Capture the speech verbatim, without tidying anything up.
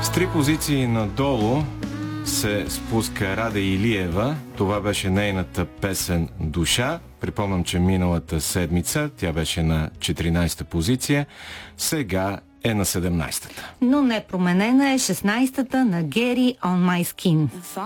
С три позиции надолу се спуска Рада Илиева. Това беше нейната песен "Душа". Припомням, че миналата седмица тя беше на четиринайсета позиция. Сега е на седемнайсета. Но не променена е шестнайсетата на Gary on My Skin.